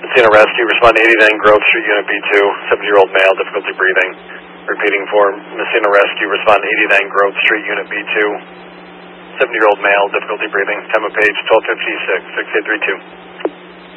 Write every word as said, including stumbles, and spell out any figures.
Messina Rescue, respond to eighty-nine Grove Street, Unit B two, seventy-year-old male, difficulty breathing. Repeating for Messina Rescue, respond to eighty-nine Grove Street, Unit B two, seventy-year-old male, difficulty breathing. Time of page twelve fifty-six, six eight three two.